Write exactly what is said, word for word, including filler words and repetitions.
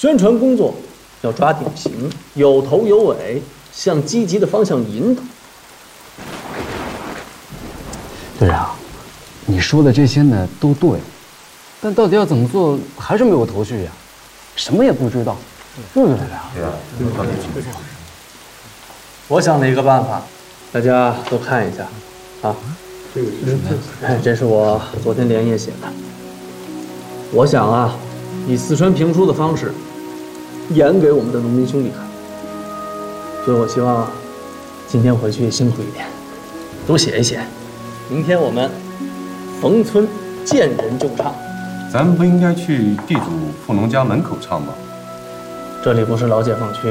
宣传工作要抓典型，有头有尾，向积极的方向引导。 队长，你说的这些呢都对，但到底要怎么做，还是没有头绪呀，什么也不知道，对不对啊？ 对啊， 我想了一个办法，大家都看一下，啊，这个是什么？哎，这是我昨天连夜写的。我想啊，以四川评书的方式，演给我们的农民兄弟看。所以我希望今天回去辛苦一点，多写一写。明天我们逢村见人就唱。 咱们不应该去地主富农家门口唱吗？ 这里不是老解放区。